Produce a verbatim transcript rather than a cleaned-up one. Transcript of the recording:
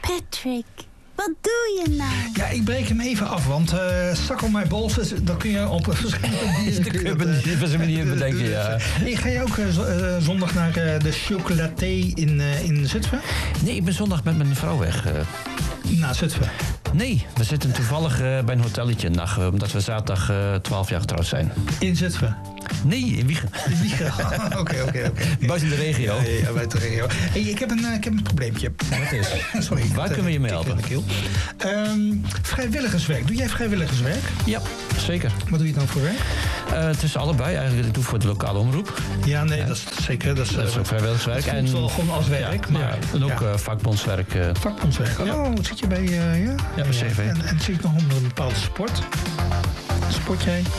Patrick, wat doe je nou? Ja, ik breek hem even af, want uh, Suckle My Balls, dat kun je op verschillende manieren manier bedenken, ja. Hey, ga je ook uh, zondag naar uh, de Chocolaté in, uh, in Zutphen? Nee, ik ben zondag met mijn vrouw weg. Uh. Naar Zutphen? Nee, we zitten toevallig uh, bij een hotelletje nacht, omdat we zaterdag uh, twaalf jaar getrouwd zijn. In Zutphen? Nee, in Wiegen. In Wiegen, oké, oké, oké. Buiten de regio. Ja, ja, buiten de regio. Hey, ik, heb een, uh, ik heb een probleempje. Wat is? Sorry. Waar kunnen we je mee helpen? Um, vrijwilligerswerk. Doe jij vrijwilligerswerk? Ja, zeker. Wat doe je dan voor werk? Uh, het is allebei eigenlijk. Ik doe voor de lokale omroep. Ja, nee, ja. dat is zeker. Dat is, dat is ook vrijwilligerswerk. Dat voelt wel gewoon als werk. Ja, maar, ja. En ook ja. uh, vakbondswerk. Uh. Vakbondswerk. Oh, ja. Wat zit je bij? Uh, ja, ja, bij C V. En, en zit je nog onder een bepaalde sport? Sport jij?